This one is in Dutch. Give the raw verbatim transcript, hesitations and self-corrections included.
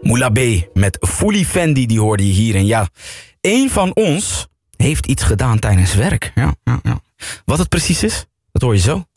Moula B met Fully Fendi, die hoorde je hier. En ja, één van ons heeft iets gedaan tijdens werk. Ja, ja, ja. Wat het precies is, dat hoor je zo.